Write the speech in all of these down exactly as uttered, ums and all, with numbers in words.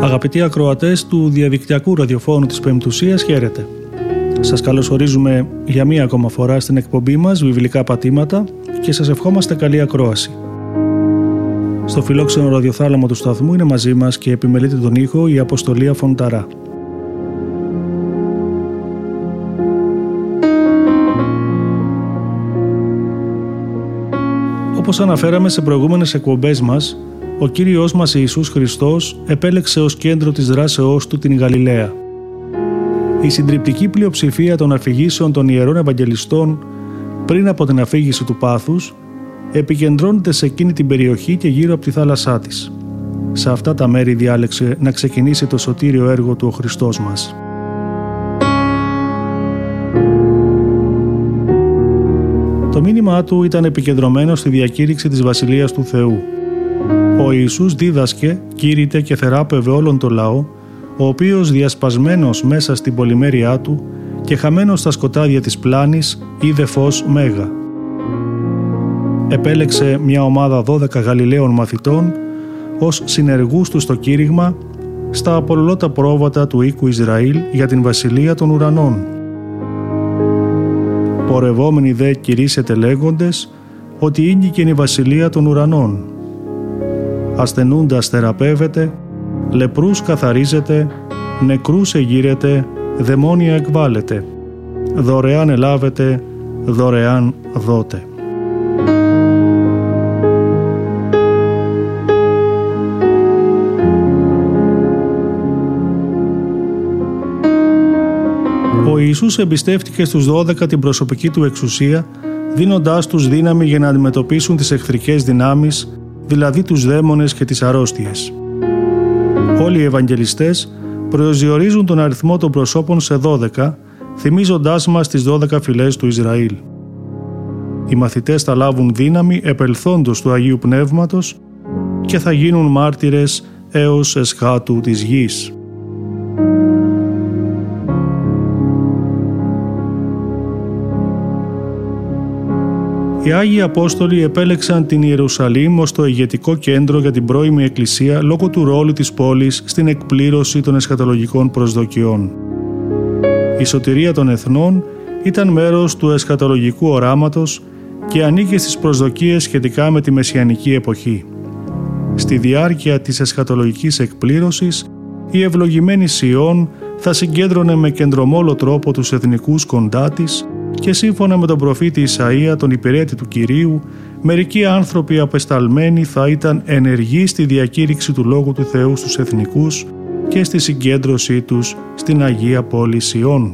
Αγαπητοί ακροατές του διαδικτυακού ραδιοφώνου της Πεμπτουσίας, χαίρετε. Σας καλωσορίζουμε για μία ακόμα φορά στην εκπομπή μας Βιβλικά Πατήματα και σας ευχόμαστε καλή ακρόαση. Στο φιλόξενο ραδιοθάλαμο του σταθμού είναι μαζί μας και επιμελείται τον ήχο η Αποστολία Φονταρά. Όπως αναφέραμε σε προηγούμενες εκπομπές μας, ο Κύριος μας Ιησούς Χριστός επέλεξε ως κέντρο της δράσεώς του την Γαλιλαία. Η συντριπτική πλειοψηφία των αφηγήσεων των Ιερών Ευαγγελιστών πριν από την αφήγηση του πάθους επικεντρώνεται σε εκείνη την περιοχή και γύρω από τη θάλασσά της. Σε αυτά τα μέρη διάλεξε να ξεκινήσει το σωτήριο έργο του ο Χριστός μας. Το μήνυμά του ήταν επικεντρωμένο στη διακήρυξη της Βασιλείας του Θεού. Ο Ιησούς δίδασκε, κήρυτε και θεράπευε όλον το λαό, ο οποίος διασπασμένος μέσα στην πολυμέρειά του και χαμένος στα σκοτάδια της πλάνης είδε φως μέγα. Επέλεξε μια ομάδα δώδεκα Γαλιλαίων μαθητών ως συνεργούς του στο κήρυγμα στα απολωλώτα πρόβατα του οίκου Ισραήλ για την Βασιλεία των Ουρανών. Πορευόμενοι δε κηρύσσετε λέγοντες ότι ήγηκε η Βασιλεία των Ουρανών. Ασθενούντας θεραπεύεται, λεπρούς καθαρίζεται, νεκρούς εγείρεται, δαιμόνια εκβάλλεται. Δωρεάν ελάβετε, δωρεάν δώτε. Ο Ιησούς εμπιστεύτηκε στους δώδεκα την προσωπική του εξουσία, δίνοντάς τους δύναμη για να αντιμετωπίσουν τις εχθρικές δυνάμεις, δηλαδή τους δαίμονες και τις αρρώστιες. Όλοι οι Ευαγγελιστές προσδιορίζουν τον αριθμό των προσώπων σε δώδεκα, θυμίζοντάς μας τις δώδεκα φυλές του Ισραήλ. Οι μαθητές θα λάβουν δύναμη επελθόντος του Αγίου Πνεύματος και θα γίνουν μάρτυρες έως εσχάτου της γης. Οι Άγιοι Απόστολοι επέλεξαν την Ιερουσαλήμ ως το ηγετικό κέντρο για την πρώιμη Εκκλησία λόγω του ρόλου της πόλης στην εκπλήρωση των εσχατολογικών προσδοκιών. Η σωτηρία των εθνών ήταν μέρος του εσχατολογικού οράματος και ανήκε στις προσδοκίες σχετικά με τη μεσιανική εποχή. Στη διάρκεια της εσχατολογικής εκπλήρωσης, η ευλογημένη Σιών θα συγκέντρωνε με κεντρομόλο τρόπο τους εθνικούς κοντά της και σύμφωνα με τον προφήτη Ισαΐα, τον υπηρέτη του Κυρίου, μερικοί άνθρωποι απεσταλμένοι θα ήταν ενεργοί στη διακήρυξη του Λόγου του Θεού στους εθνικούς και στη συγκέντρωσή τους στην Αγία Πόλη Σιών.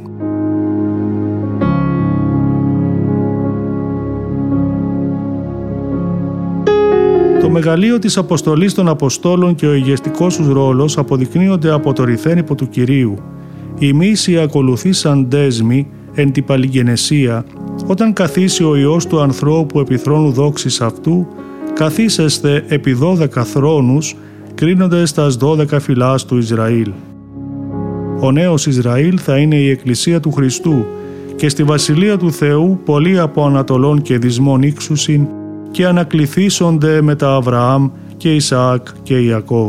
Το μεγαλείο της αποστολής των Αποστόλων και ο ηγεστικός τους ρόλος αποδεικνύονται από το ρηθένυπο του Κυρίου. Οι μίσοι ακολουθήσαν δέσμοι εν την παλιγενεσία, όταν καθίσει ο Υιός του ανθρώπου επί θρόνου δόξης αυτού, καθίσεσθε επί δώδεκα θρόνους, κρίνοντες τας δώδεκα φυλάς του Ισραήλ. Ο νέος Ισραήλ θα είναι η Εκκλησία του Χριστού και στη Βασιλεία του Θεού πολλοί από Ανατολών και Δυσμών ύξουσιν και ανακληθήσονται μετά Αβραάμ και Ισαάκ και Ιακώβ.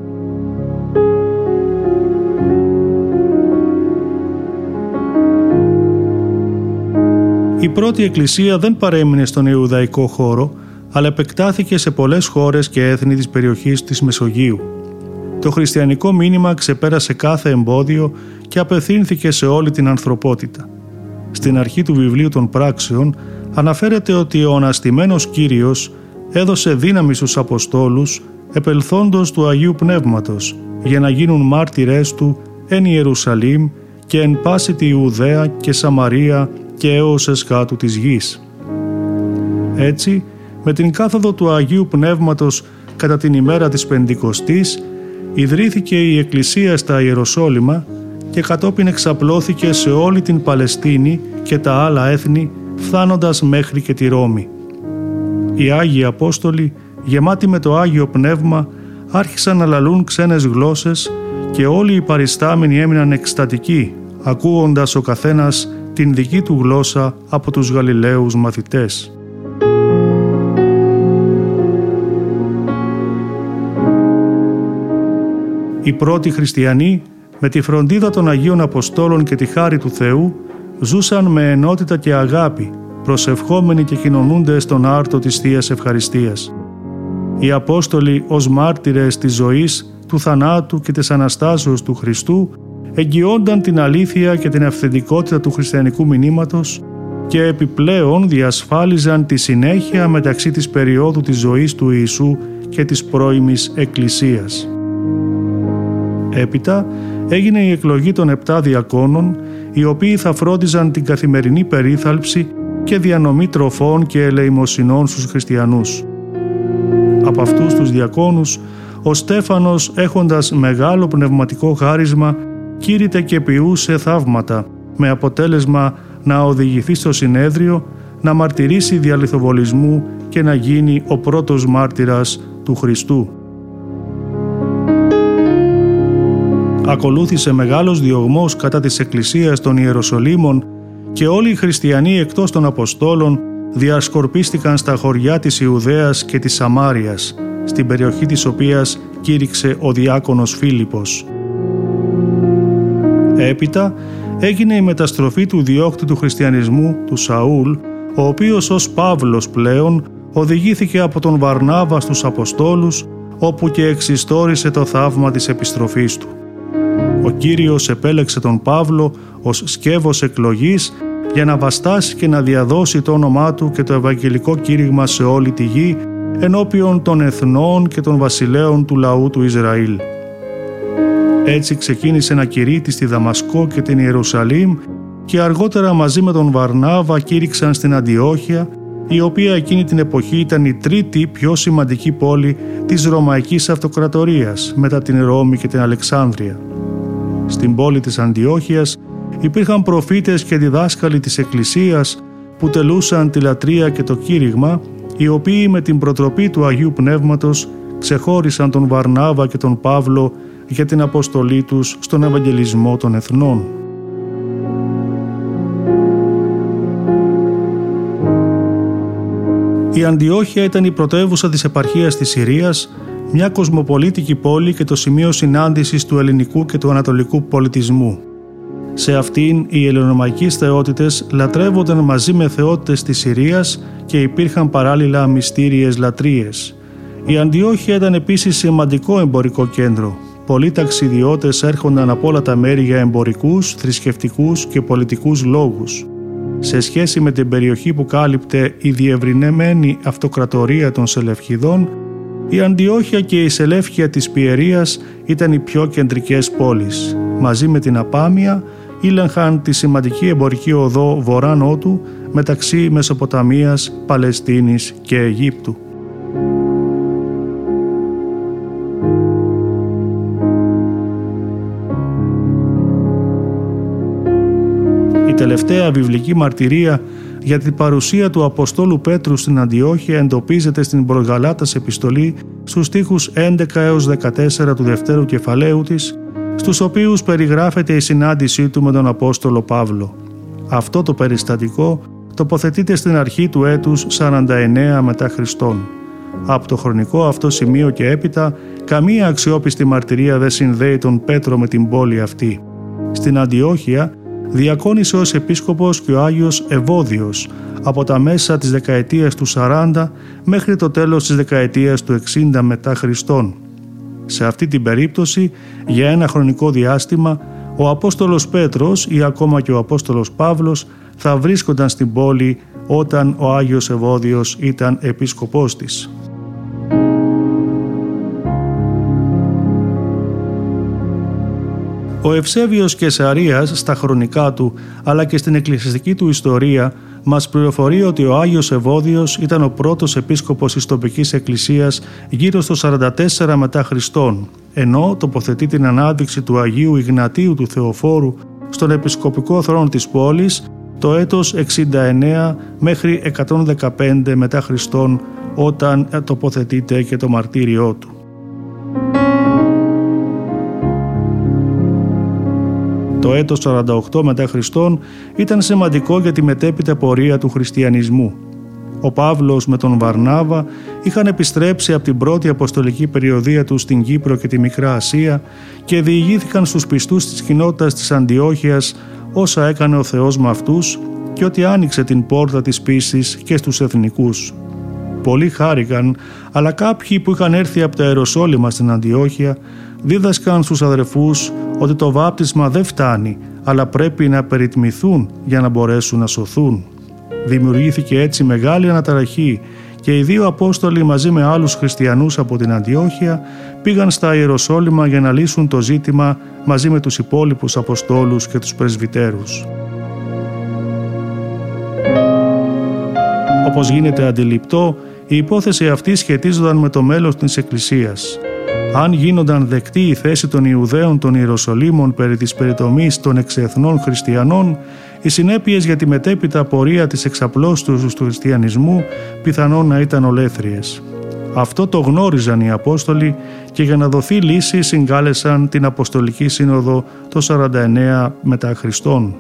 Η πρώτη εκκλησία δεν παρέμεινε στον Ιουδαϊκό χώρο, αλλά επεκτάθηκε σε πολλές χώρες και έθνη της περιοχής της Μεσογείου. Το χριστιανικό μήνυμα ξεπέρασε κάθε εμπόδιο και απευθύνθηκε σε όλη την ανθρωπότητα. Στην αρχή του βιβλίου των Πράξεων αναφέρεται ότι ο αναστημένος Κύριος έδωσε δύναμη στους Αποστόλους επελθόντος του Αγίου Πνεύματος για να γίνουν μάρτυρές του εν Ιερουσαλήμ και εν πάση τη Ιουδαία και Σαμαρία και έως εσχάτου της γης. Έτσι, με την κάθοδο του Αγίου Πνεύματος κατά την ημέρα της Πεντηκοστής, ιδρύθηκε η Εκκλησία στα Ιεροσόλυμα και κατόπιν εξαπλώθηκε σε όλη την Παλαιστίνη και τα άλλα έθνη, φθάνοντας μέχρι και τη Ρώμη. Οι Άγιοι Απόστολοι, γεμάτοι με το Άγιο Πνεύμα, άρχισαν να λαλούν ξένες γλώσσες και όλοι οι παριστάμενοι έμειναν εκστατικοί, ακούγοντας ο καθένας την δική του γλώσσα από τους Γαλιλαίους μαθητές. Οι πρώτοι χριστιανοί, με τη φροντίδα των Αγίων Αποστόλων και τη χάρη του Θεού, ζούσαν με ενότητα και αγάπη, προσευχόμενοι και κοινωνούνται στον άρτο της Θείας Ευχαριστίας. Οι Απόστολοι ως μάρτυρες της ζωής, του θανάτου και της Αναστάσεως του Χριστού εγγυόνταν την αλήθεια και την αυθεντικότητα του χριστιανικού μηνύματος και επιπλέον διασφάλιζαν τη συνέχεια μεταξύ της περίοδου της ζωής του Ιησού και της πρώιμης Εκκλησίας. Έπειτα έγινε η εκλογή των επτά διακόνων, οι οποίοι θα φρόντιζαν την καθημερινή περίθαλψη και διανομή τροφών και ελεημοσυνών στους χριστιανούς. Από αυτούς τους διακόνους, ο Στέφανος, έχοντας μεγάλο πνευματικό χάρισμα, κήρυτε και ποιούσε θαύματα, με αποτέλεσμα να οδηγηθεί στο συνέδριο, να μαρτυρήσει δια λιθοβολισμού και να γίνει ο πρώτος μάρτυρας του Χριστού. Ακολούθησε μεγάλος διωγμός κατά της Εκκλησίας των Ιεροσολύμων και όλοι οι χριστιανοί εκτός των Αποστόλων διασκορπίστηκαν στα χωριά της Ιουδαίας και της Σαμάριας, στην περιοχή της οποίας κήρυξε ο διάκονος Φίλιππος. Έπειτα έγινε η μεταστροφή του διώκτη του χριστιανισμού, του Σαούλ, ο οποίος ως Παύλος πλέον οδηγήθηκε από τον Βαρνάβα στους Αποστόλους, όπου και εξιστόρισε το θαύμα της επιστροφής του. Ο Κύριος επέλεξε τον Παύλο ως σκεύος εκλογής για να βαστάσει και να διαδώσει το όνομά του και το ευαγγελικό κήρυγμα σε όλη τη γη ενώπιον των εθνών και των βασιλέων του λαού του Ισραήλ. Έτσι ξεκίνησε να κηρύττει στη Δαμασκό και την Ιερουσαλήμ και αργότερα μαζί με τον Βαρνάβα κήρυξαν στην Αντιόχεια, η οποία εκείνη την εποχή ήταν η τρίτη πιο σημαντική πόλη της Ρωμαϊκής Αυτοκρατορίας μετά την Ρώμη και την Αλεξάνδρεια. Στην πόλη της Αντιόχειας υπήρχαν προφήτες και διδάσκαλοι της Εκκλησίας που τελούσαν τη λατρεία και το κήρυγμα, οι οποίοι με την προτροπή του Αγίου Πνεύματος ξεχώρισαν τον Βαρνάβα και τον Παύλο για την αποστολή τους στον Ευαγγελισμό των Εθνών. Η Αντιόχεια ήταν η πρωτεύουσα της επαρχίας της Συρίας, μια κοσμοπολίτικη πόλη και το σημείο συνάντησης του ελληνικού και του ανατολικού πολιτισμού. Σε αυτήν οι ελληνομαϊκείς θεότητες λατρεύονταν μαζί με θεότητες της Συρίας και υπήρχαν παράλληλα μυστήριες λατρείες. Η Αντιόχεια ήταν επίσης σημαντικό εμπορικό κέντρο. Πολλοί ταξιδιώτες έρχονταν από όλα τα μέρη για εμπορικούς, θρησκευτικούς και πολιτικούς λόγους. Σε σχέση με την περιοχή που κάλυπτε η διευρυνεμένη αυτοκρατορία των Σελευκηδών, η Αντιόχεια και η Σελεύκεια της Πιερίας ήταν οι πιο κεντρικές πόλεις. Μαζί με την Απάμια ήλεγχαν τη σημαντική εμπορική οδό βορρά-νότου μεταξύ Μεσοποταμίας, Παλαιστίνης και Αιγύπτου. Η τελευταία βιβλική μαρτυρία για την παρουσία του Αποστόλου Πέτρου στην Αντιόχεια εντοπίζεται στην προς Γαλάτας επιστολή στους στίχους έντεκα έως δεκατέσσερα του δευτέρου κεφαλαίου της, στους οποίους περιγράφεται η συνάντησή του με τον Απόστολο Παύλο. Αυτό το περιστατικό τοποθετείται στην αρχή του έτους σαράντα εννέα μετά Χριστόν. Από το χρονικό αυτό σημείο και έπειτα, καμία αξιόπιστη μαρτυρία δεν συνδέει τον Πέτρο με την πόλη αυτή. Στην Αντιόχεια διακόνησε ως επίσκοπος και ο Άγιος Ευώδιος από τα μέσα της δεκαετίας του σαράντα μέχρι το τέλος της δεκαετίας του εξήντα μετά Χριστόν. Σε αυτή την περίπτωση, για ένα χρονικό διάστημα, ο Απόστολος Πέτρος ή ακόμα και ο Απόστολος Παύλος θα βρίσκονταν στην πόλη όταν ο Άγιος Ευώδιος ήταν επίσκοπός της. Ο Ευσέβιος Κεσαρίας στα χρονικά του αλλά και στην εκκλησιαστική του ιστορία μας πληροφορεί ότι ο Άγιος Ευώδιος ήταν ο πρώτος επίσκοπος της τοπικής εκκλησίας γύρω στο σαράντα τέσσερα μετά Χριστόν, ενώ τοποθετεί την ανάδειξη του Αγίου Ιγνατίου του Θεοφόρου στον επισκοπικό θρόνο της πόλης το έτος εξήντα εννέα μέχρι εκατόν δεκαπέντε μετά Χριστόν, όταν τοποθετείται και το μαρτύριό του. Το έτος σαράντα οκτώ μετά Χριστόν ήταν σημαντικό για τη μετέπειτα πορεία του χριστιανισμού. Ο Παύλος με τον Βαρνάβα είχαν επιστρέψει από την πρώτη αποστολική περιοδεία του στην Κύπρο και τη Μικρά Ασία και διηγήθηκαν στους πιστούς της κοινότητας της Αντιόχειας όσα έκανε ο Θεός με αυτούς και ότι άνοιξε την πόρτα της πίστης και στους εθνικούς. Πολλοί χάρηκαν, αλλά κάποιοι που είχαν έρθει από τα Ιεροσόλυμα στην Αντιόχεια δίδασκαν στους αδερφούς ότι το βάπτισμα δεν φτάνει, αλλά πρέπει να περιτμηθούν για να μπορέσουν να σωθούν. Δημιουργήθηκε έτσι μεγάλη αναταραχή και οι δύο Απόστολοι μαζί με άλλους χριστιανούς από την Αντιόχεια πήγαν στα Ιεροσόλυμα για να λύσουν το ζήτημα μαζί με τους υπόλοιπους Αποστόλους και τους πρεσβυτέρους. Όπως γίνεται αντιληπτό, η υπόθεση αυτή σχετίζονταν με το μέλλον της Εκκλησίας. Αν γίνονταν δεκτή η θέση των Ιουδαίων των Ιεροσολύμων περί της περιτομής των εξεθνών χριστιανών, οι συνέπειες για τη μετέπειτα πορεία της εξαπλώστουσης του χριστιανισμού πιθανόν να ήταν ολέθριες. Αυτό το γνώριζαν οι Απόστολοι και για να δοθεί λύση συγκάλεσαν την Αποστολική Σύνοδο το σαράντα εννέα μετά Χριστόν.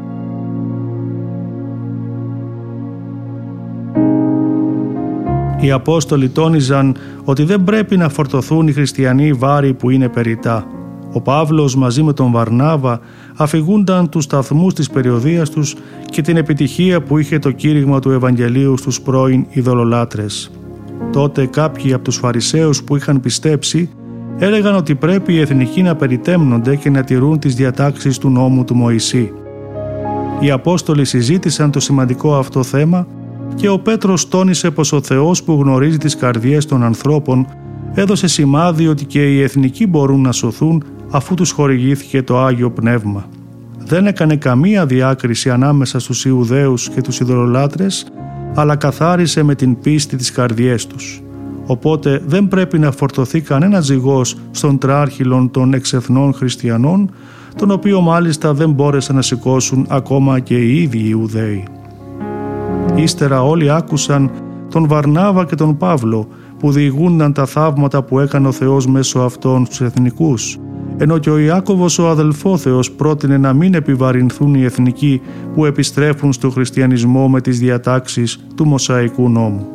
Οι Απόστολοι τόνιζαν ότι δεν πρέπει να φορτωθούν οι χριστιανοί βάρη που είναι περιττά. Ο Παύλος μαζί με τον Βαρνάβα αφηγούνταν τους σταθμούς της περιοδείας τους και την επιτυχία που είχε το κήρυγμα του Ευαγγελίου στους πρώην ειδωλολάτρες. Τότε κάποιοι από τους Φαρισαίους που είχαν πιστέψει έλεγαν ότι πρέπει οι εθνικοί να περιτέμνονται και να τηρούν τις διατάξεις του νόμου του Μωυσή. Οι Απόστολοι συζήτησαν το σημαντικό αυτό θέμα και ο Πέτρος τόνισε πως ο Θεός που γνωρίζει τις καρδιές των ανθρώπων έδωσε σημάδι ότι και οι εθνικοί μπορούν να σωθούν αφού τους χορηγήθηκε το Άγιο Πνεύμα. Δεν έκανε καμία διάκριση ανάμεσα στους Ιουδαίους και τους ειδωλολάτρες, αλλά καθάρισε με την πίστη τις καρδιές τους. Οπότε δεν πρέπει να φορτωθεί κανένα ζυγός στον τράρχυλον των εξεθνών χριστιανών, τον οποίο μάλιστα δεν μπόρεσαν να σηκώσουν ακόμα και οι ίδιοι Ιουδαίοι. Ύστερα όλοι άκουσαν τον Βαρνάβα και τον Παύλο που διηγούνταν τα θαύματα που έκανε ο Θεός μέσω αυτών στους εθνικούς, ενώ και ο Ιάκωβος ο αδελφόθεος πρότεινε να μην επιβαρυνθούν οι εθνικοί που επιστρέφουν στο χριστιανισμό με τις διατάξεις του Μωσαϊκού νόμου.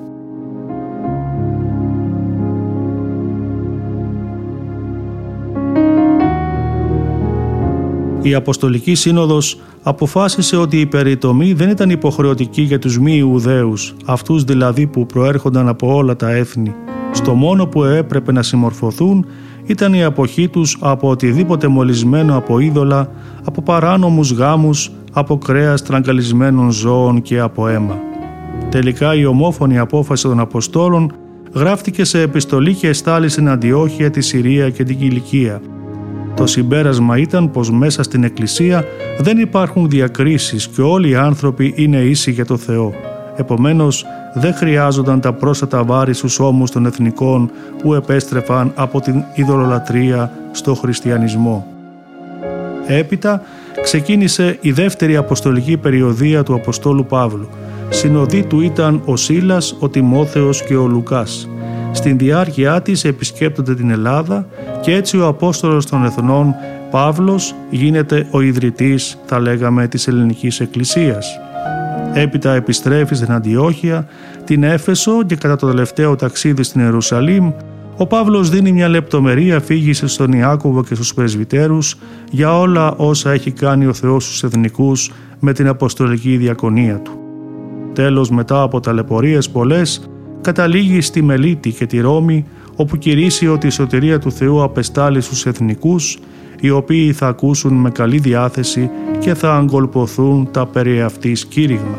Η Αποστολική Σύνοδος αποφάσισε ότι η περιτομή δεν ήταν υποχρεωτική για τους μη Ιουδαίους, αυτούς δηλαδή που προέρχονταν από όλα τα έθνη. Στο μόνο που έπρεπε να συμμορφωθούν ήταν η αποχή τους από οτιδήποτε μολυσμένο από είδωλα, από παράνομους γάμους, από κρέας τραγκαλισμένων ζώων και από αίμα. Τελικά η ομόφωνη απόφαση των Αποστόλων γράφτηκε σε επιστολή και εστάλη στην Αντιόχεια, τη Συρία και την Κιλικία. Το συμπέρασμα ήταν πως μέσα στην Εκκλησία δεν υπάρχουν διακρίσεις και όλοι οι άνθρωποι είναι ίσοι για το Θεό. Επομένως, δεν χρειάζονταν τα πρόσθετα βάρη στους ώμους των εθνικών που επέστρεφαν από την ειδωλολατρία στο χριστιανισμό. Έπειτα ξεκίνησε η δεύτερη αποστολική περιοδεία του Αποστόλου Παύλου. Συνοδοί του ήταν ο Σίλας, ο Τιμόθεος και ο Λουκάς. Στην διάρκεια της επισκέπτονται την Ελλάδα και έτσι ο Απόστολος των Εθνών Παύλος γίνεται ο ιδρυτής, θα λέγαμε, της Ελληνικής Εκκλησίας. Έπειτα επιστρέφει στην Αντιόχεια, την Έφεσο και κατά το τελευταίο ταξίδι στην Ιερουσαλήμ, ο Παύλος δίνει μια λεπτομερή αφήγηση στον Ιάκωβο και στους πρεσβυτέρους για όλα όσα έχει κάνει ο Θεός στους εθνικούς με την αποστολική διακονία του. Τέλος, μετά από ταλαιπωρίες πολλές, καταλήγει στη Μελίτη και τη Ρώμη, όπου κηρύσσει ότι η σωτηρία του Θεού απεστάλλει στους εθνικούς, οι οποίοι θα ακούσουν με καλή διάθεση και θα αγκολποθούν τα περί αυτής κήρυγμα.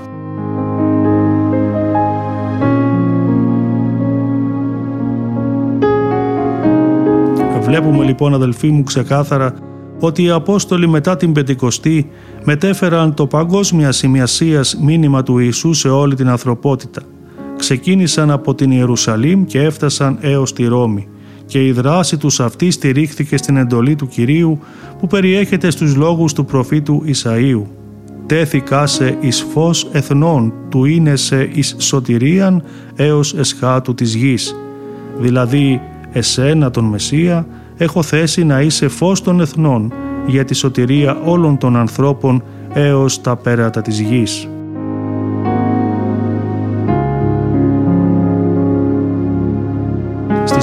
Βλέπουμε λοιπόν, αδελφοί μου, ξεκάθαρα ότι οι Απόστολοι μετά την Πεντηκοστή μετέφεραν το παγκόσμια σημασίας μήνυμα του Ιησού σε όλη την ανθρωπότητα. Ξεκίνησαν από την Ιερουσαλήμ και έφτασαν έως τη Ρώμη και η δράση τους αυτή στηρίχθηκε στην εντολή του Κυρίου που περιέχεται στους λόγους του προφήτου Ισαΐου. «Τέθηκα σε εις φως εθνών, του είναι σε εις σωτηρίαν έως εσχάτου της γης». Δηλαδή, εσένα τον Μεσσία έχω θέσει να είσαι φως των εθνών για τη σωτηρία όλων των ανθρώπων έως τα πέρατα της γης.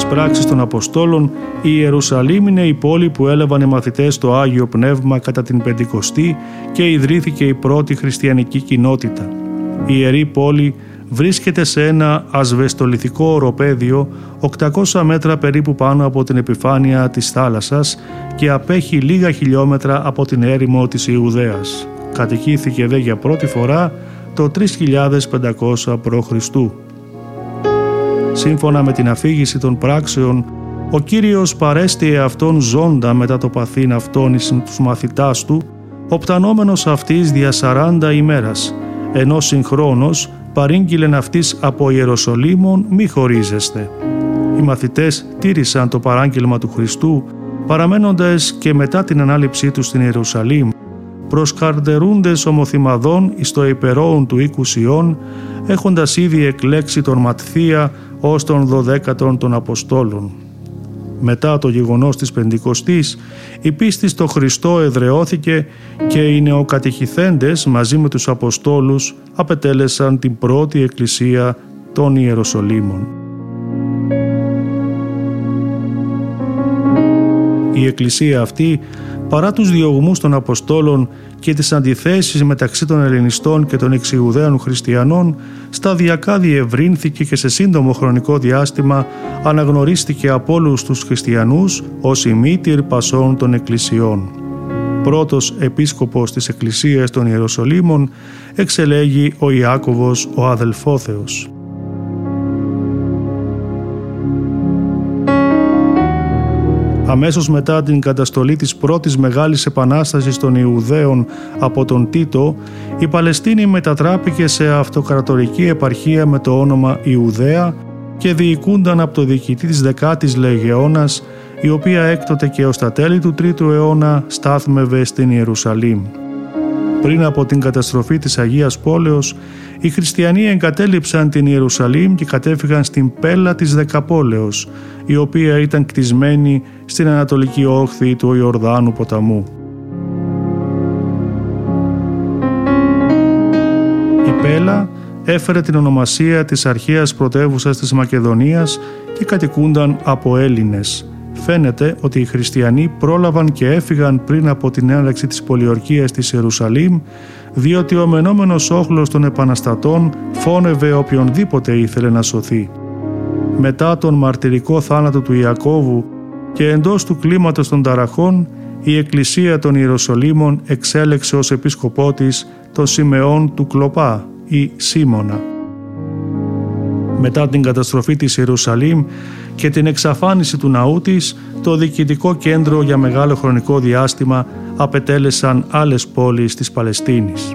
Πράξεις των Αποστόλων, η Ιερουσαλήμ είναι η πόλη που έλαβαν οι μαθητές το Άγιο Πνεύμα κατά την Πεντηκοστή και ιδρύθηκε η πρώτη χριστιανική κοινότητα. Η Ιερή Πόλη βρίσκεται σε ένα ασβεστολιθικό οροπέδιο οκτακόσια μέτρα περίπου πάνω από την επιφάνεια της θάλασσας και απέχει λίγα χιλιόμετρα από την έρημο της Ιουδαίας. Κατοικήθηκε δε για πρώτη φορά το τρεις χιλιάδες πεντακόσια προ Χριστού. Σύμφωνα με την αφήγηση των πράξεων, ο Κύριος παρέστη εαυτόν ζώντα μετά το παθήν αυτόν εις τους μαθητάς του, οπτανόμενος αυτής δια σαράντα ημέρας, ενώ συγχρόνως παρήγγειλεν αυτής από Ιεροσολύμων μη χωρίζεστε. Οι μαθητές τήρησαν το παράγγελμα του Χριστού, παραμένοντας και μετά την ανάληψή του στην Ιερουσαλήμ, προσκαρτερούντες ομοθυμαδών εις το υπερόουν του οίκου Σιών, έχοντας ήδη εκλέξει τον Ματθία ως τον δωδέκατον των Αποστόλων. Μετά το γεγονός της Πεντηκοστής, η πίστη στο Χριστό εδραιώθηκε και οι νεοκατηχηθέντες μαζί με τους Αποστόλους απετέλεσαν την πρώτη εκκλησία των Ιεροσολύμων. Η εκκλησία αυτή, παρά τους διωγμούς των Αποστόλων και τις αντιθέσεις μεταξύ των Ελληνιστών και των εξιουδαίων χριστιανών, σταδιακά διευρύνθηκε και σε σύντομο χρονικό διάστημα αναγνωρίστηκε από όλους τους χριστιανούς ως η μήτηρ πασών των εκκλησιών. Πρώτος επίσκοπος της Εκκλησίας των Ιεροσολύμων εξελέγει ο Ιάκωβος ο Αδελφόθεος. Αμέσως μετά την καταστολή της πρώτης μεγάλης επανάστασης των Ιουδαίων από τον Τίτο, η Παλαιστίνη μετατράπηκε σε αυτοκρατορική επαρχία με το όνομα Ιουδαία και διοικούνταν από το διοικητή της δεκάτης Λεγεώνας, η οποία έκτοτε και ως τα τέλη του τρίτου αιώνα στάθμευε στην Ιερουσαλήμ. Πριν από την καταστροφή της Αγίας Πόλεως, οι χριστιανοί εγκατέλειψαν την Ιερουσαλήμ και κατέφυγαν στην Πέλα της Δεκαπόλεως, η οποία ήταν κτισμένη στην ανατολική όχθη του Ιορδάνου ποταμού. Η Πέλα έφερε την ονομασία της αρχαίας πρωτεύουσας της Μακεδονίας και κατοικούνταν από Έλληνες. Φαίνεται ότι οι χριστιανοί πρόλαβαν και έφυγαν πριν από την έναρξη της πολιορκίας της Ιερουσαλήμ, διότι ο μενόμενος όχλος των επαναστατών φώνευε οποιονδήποτε ήθελε να σωθεί. Μετά τον μαρτυρικό θάνατο του Ιακώβου και εντός του κλίματος των ταραχών, η Εκκλησία των Ιεροσολύμων εξέλεξε ως επίσκοπό της τον Σιμεών του Κλοπά ή Σίμωνα. Μετά την καταστροφή της Ιερουσαλήμ και την εξαφάνιση του ναού της, το διοικητικό κέντρο για μεγάλο χρονικό διάστημα απετέλεσαν άλλες πόλεις της Παλαιστίνης.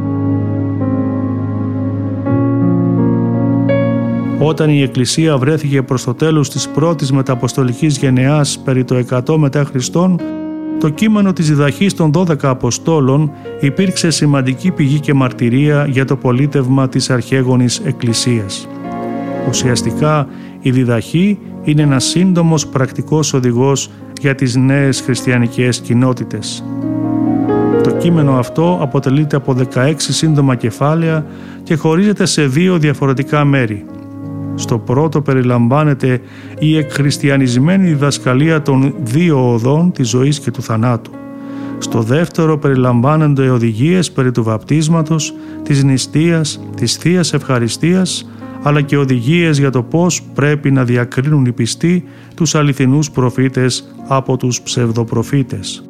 Όταν η Εκκλησία βρέθηκε προς το τέλος της πρώτης μεταποστολικής γενεάς περί το εκατό μετά Χριστόν, το κείμενο της διδαχής των δώδεκα Αποστόλων υπήρξε σημαντική πηγή και μαρτυρία για το πολίτευμα της αρχαίγονης Εκκλησίας. Ουσιαστικά, η διδαχή είναι ένας σύντομος πρακτικός οδηγός για τις νέες χριστιανικές κοινότητες. Το κείμενο αυτό αποτελείται από δεκαέξι σύντομα κεφάλαια και χωρίζεται σε δύο διαφορετικά μέρη. Στο πρώτο περιλαμβάνεται η εκχριστιανισμένη διδασκαλία των δύο οδών της ζωής και του θανάτου. Στο δεύτερο περιλαμβάνονται οδηγίες περί του βαπτίσματος, της νηστείας, της Θείας Ευχαριστίας, αλλά και οδηγίες για το πώς πρέπει να διακρίνουν οι πιστοί τους αληθινούς προφήτες από τους ψευδοπροφήτες.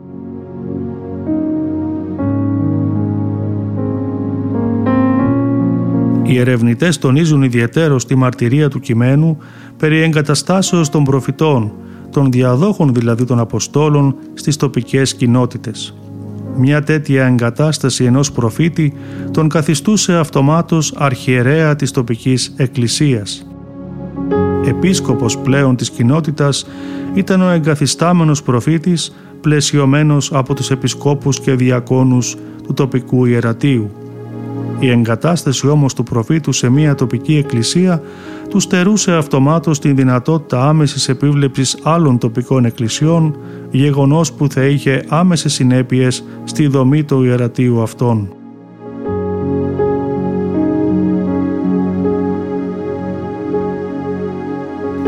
Οι ερευνητές τονίζουν ιδιαιτέρως τη μαρτυρία του κειμένου περί εγκαταστάσεως των προφητών, των διαδόχων δηλαδή των Αποστόλων στις τοπικές κοινότητες. Μια τέτοια εγκατάσταση ενός προφήτη τον καθιστούσε αυτομάτως αρχιερέα της τοπικής εκκλησίας. Επίσκοπος πλέον της κοινότητας ήταν ο εγκαθιστάμενος προφήτης, πλαισιωμένος από τους επισκόπους και διακόνους του τοπικού ιερατείου. Η εγκατάσταση όμως του προφήτου σε μια τοπική εκκλησία του στερούσε αυτομάτως την δυνατότητα άμεσης επίβλεψης άλλων τοπικών εκκλησιών, γεγονός που θα είχε άμεσες συνέπειες στη δομή του ιερατείου αυτών.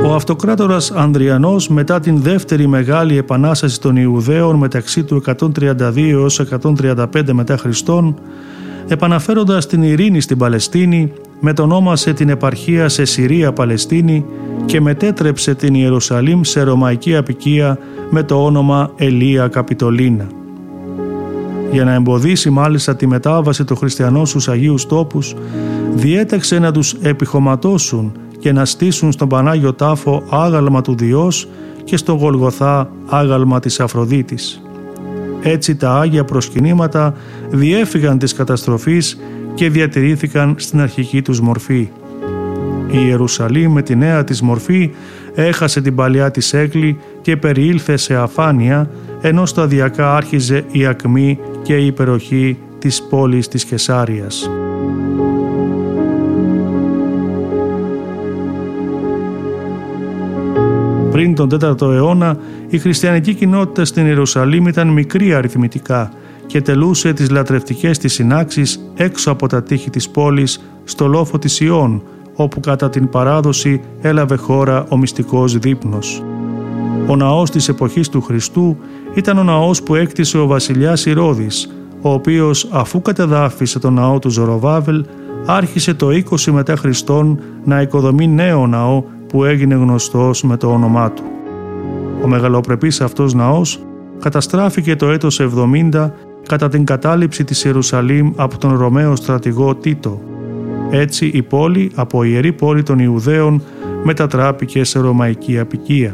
Ο αυτοκράτορας Ανδριανός, μετά την δεύτερη μεγάλη επανάσταση των Ιουδαίων μεταξύ του εκατόν τριάντα δύο έως εκατόν τριάντα πέντε μετά Χριστόν, επαναφέροντας την ειρήνη στην Παλαιστίνη, μετονόμασε την επαρχία σε Συρία Παλαιστίνη και μετέτρεψε την Ιερουσαλήμ σε ρωμαϊκή αποικία με το όνομα Ελία Καπιτολίνα. Για να εμποδίσει μάλιστα τη μετάβαση των χριστιανών στους Αγίους Τόπους, διέταξε να τους επιχωματώσουν και να στήσουν στον Πανάγιο Τάφο άγαλμα του Διός και στο Γολγοθά άγαλμα της Αφροδίτης. Έτσι τα Άγια προσκυνήματα διέφυγαν της καταστροφής και διατηρήθηκαν στην αρχική τους μορφή. Η Ιερουσαλήμ με τη νέα της μορφή έχασε την παλιά της έγκλη και περιήλθε σε αφάνεια, ενώ σταδιακά άρχιζε η ακμή και η υπεροχή της πόλης της Καισάριας. Πριν τον τέταρτο αιώνα, η χριστιανική κοινότητα στην Ιερουσαλήμ ήταν μικρή αριθμητικά και τελούσε τις λατρευτικές της συνάξεις έξω από τα τείχη της πόλης, στο λόφο της Ιών, όπου κατά την παράδοση έλαβε χώρα ο μυστικός δείπνος. Ο ναός της εποχής του Χριστού ήταν ο ναός που έκτισε ο βασιλιάς Ηρώδης, ο οποίος, αφού κατεδάφισε τον ναό του Ζωροβάβελ, άρχισε το είκοσι μετά Χριστόν να οικοδομεί νέο ναό που έγινε γνωστός με το όνομά του. Ο μεγαλοπρεπής αυτός ναός καταστράφηκε το έτος εβδομήντα κατά την κατάληψη της Ιερουσαλήμ από τον Ρωμαίο στρατηγό Τίτο. Έτσι η πόλη, από ιερή πόλη των Ιουδαίων, μετατράπηκε σε ρωμαϊκή αποικία.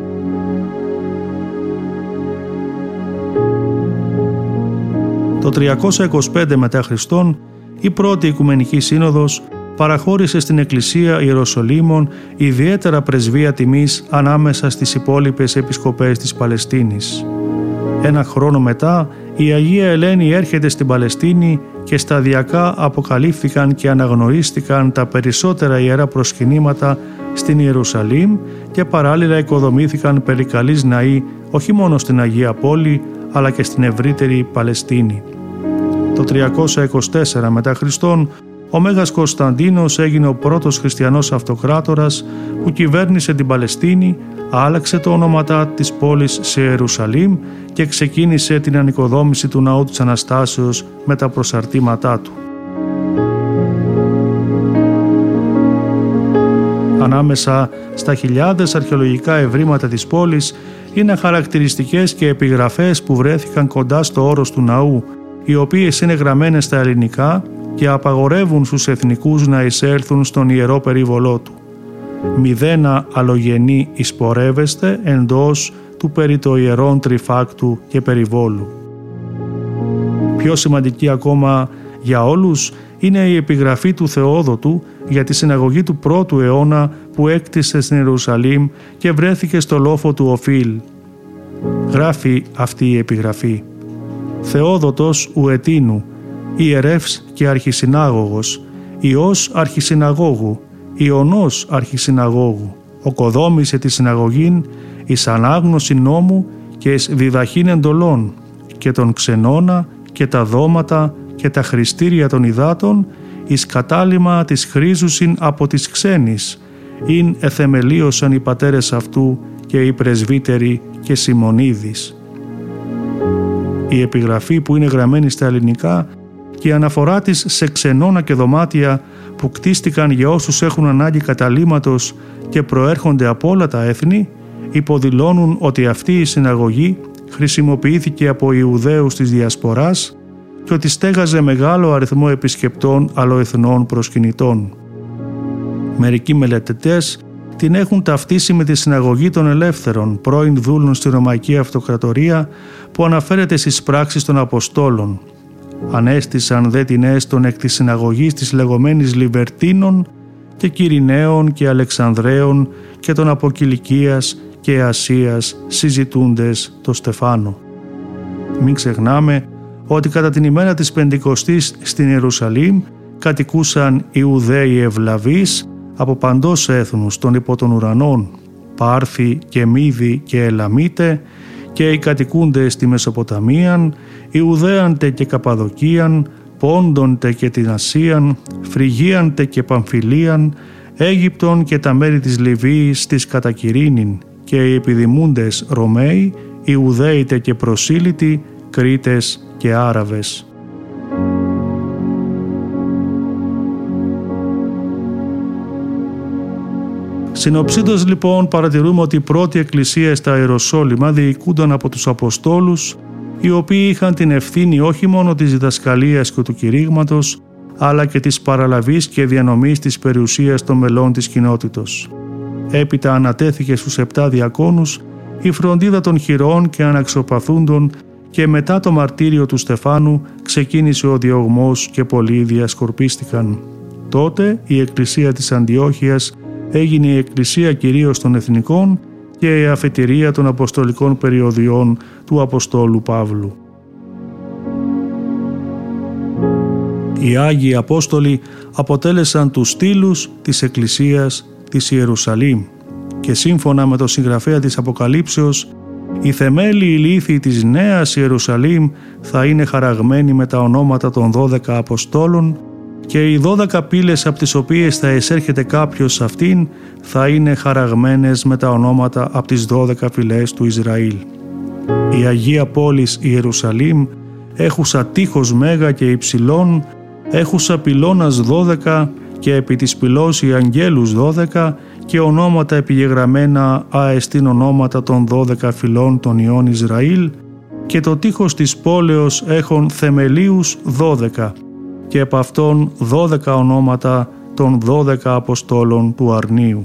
Το τριακόσια είκοσι πέντε μετά Χριστόν, η πρώτη Οικουμενική Σύνοδος παραχώρησε στην Εκκλησία Ιεροσολύμων ιδιαίτερα πρεσβεία τιμής ανάμεσα στις υπόλοιπες επισκοπές της Παλαιστίνης. Ένα χρόνο μετά, η Αγία Ελένη έρχεται στην Παλαιστίνη και σταδιακά αποκαλύφθηκαν και αναγνωρίστηκαν τα περισσότερα ιερά προσκυνήματα στην Ιερουσαλήμ και παράλληλα οικοδομήθηκαν περικαλείς ναοί όχι μόνο στην Αγία Πόλη αλλά και στην ευρύτερη Παλαιστίνη. Το τριακόσια είκοσι τέσσερα μετά Χριστόν, ο Μέγας Κωνσταντίνος έγινε ο πρώτος χριστιανός αυτοκράτορας που κυβέρνησε την Παλαιστίνη, άλλαξε το όνομα της πόλης σε Ιερουσαλήμ και ξεκίνησε την ανοικοδόμηση του Ναού της Αναστάσεως με τα προσαρτήματά του. Ανάμεσα στα χιλιάδες αρχαιολογικά ευρήματα της πόλης είναι χαρακτηριστικές και επιγραφές που βρέθηκαν κοντά στο όρος του ναού, οι οποίες είναι γραμμένες στα ελληνικά και απαγορεύουν στους εθνικούς να εισέλθουν στον ιερό περίβολό του. Μηδένα αλλογενή εισπορεύεστε εντός του περί το ιερών τριφάκτου και περιβόλου. Πιο σημαντική ακόμα για όλους είναι η επιγραφή του Θεόδοτου για τη συναγωγή του πρώτου αιώνα που έκτισε στην Ιερουσαλήμ και βρέθηκε στο λόφο του Οφίλ. Γράφει αυτή η επιγραφή: Θεόδοτος Ουετίνου, ιερεύς και αρχισυνάγωγος, Υιός αρχισυναγώγου, Ιωνός αρχισυναγώγου, οκοδόμησε τη συναγωγήν εις ανάγνωση νόμου και εις διδαχήν εντολών και τον ξενώνα και τα δώματα και τα χρηστήρια των υδάτων εις κατάλημα της χρίζουσιν από της ξένης, ειν εθεμελίωσαν οι πατέρες αυτού και οι πρεσβύτεροι και Σιμωνίδης. Η επιγραφή που είναι γραμμένη στα ελληνικά και η αναφορά της σε ξενώνα και δωμάτια που κτίστηκαν για όσους έχουν ανάγκη καταλύματος και προέρχονται από όλα τα έθνη, υποδηλώνουν ότι αυτή η συναγωγή χρησιμοποιήθηκε από Ιουδαίους της Διασποράς και ότι στέγαζε μεγάλο αριθμό επισκεπτών αλλοεθνών προσκυνητών. Μερικοί μελετητές την έχουν ταυτίσει με τη συναγωγή των ελεύθερων πρώην δούλων στη Ρωμαϊκή Αυτοκρατορία που αναφέρεται στις πράξεις των Αποστόλων. Ανέστησαν δε την έστων εκ της συναγωγής της λεγόμενης Λιβερτίνων και Κυριναίων και Αλεξανδραίων και των από Κιλικίας και Ασίας συζητούντες το Στεφάνο. Μην ξεχνάμε ότι κατά την ημέρα της Πεντηκοστής στην Ιερουσαλήμ κατοικούσαν Ιουδαίοι ευλαβείς από παντός έθνους των υπό των ουρανών, Πάρθοι και Μίδοι και Ελαμίτε, και οι κατοικούντες στη Μεσοποταμίαν, Ιουδαίαντε και Καπαδοκίαν, Πόντοντε και την Ασίαν, Φρυγίαντε και Παμφιλίαν, Αίγυπτον και τα μέρη της Λιβύης της κατά Κυρίνην και οι επιδημούντες Ρωμαίοι, Ιουδαίητε και προσήλυτοι, Κρήτες και Άραβες. Συνοψίτως λοιπόν παρατηρούμε ότι η πρώτη εκκλησία στα Ιεροσόλυμα διοικούνταν από τους Αποστόλους, οι οποίοι είχαν την ευθύνη όχι μόνο της διδασκαλίας και του κηρύγματος, αλλά και της παραλαβής και διανομής της περιουσίας των μελών της κοινότητος. Έπειτα ανατέθηκε στους επτά διακόνους η φροντίδα των χειρών και αναξιοπαθούντων και μετά το μαρτύριο του Στεφάνου ξεκίνησε ο διωγμός και πολλοί διασκορπίστηκαν. Τότε η εκκλησία της Αντιόχειας έγινε η εκκλησία κυρίως των εθνικών και η αφετηρία των αποστολικών περιοδιών του Αποστόλου Παύλου. Οι Άγιοι Απόστολοι αποτέλεσαν τους στήλους της Εκκλησίας της Ιερουσαλήμ και σύμφωνα με το συγγραφέα της Αποκαλύψεως, η θεμέλη ηλίθιοι της Νέας Ιερουσαλήμ θα είναι χαραγμένη με τα ονόματα των δώδεκα Αποστόλων και οι δώδεκα πύλες από τις οποίες θα εισέρχεται κάποιος σε αυτήν θα είναι χαραγμένες με τα ονόματα από τις δώδεκα φυλές του Ισραήλ. Η Αγία Πόλης Ιερουσαλήμ έχουσα τείχος μέγα και υψηλών, έχουσα πυλώνας δώδεκα και επί της πυλός οι αγγέλους δώδεκα και ονόματα επιγεγραμμένα αεστίν ονόματα των δώδεκα φυλών των ιών Ισραήλ και το τείχος της πόλεως έχων θεμελίους δώδεκα και επ' αυτών δώδεκα ονόματα των δώδεκα Αποστόλων του Αρνίου.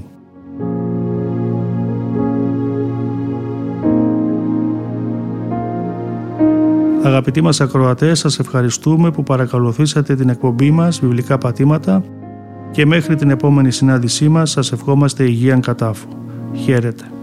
Αγαπητοί μας ακροατές, σας ευχαριστούμε που παρακολουθήσατε την εκπομπή μας Βιβλικά Πατήματα και μέχρι την επόμενη συνάντησή μας σας ευχόμαστε υγείαν κατάφο. Χαίρετε.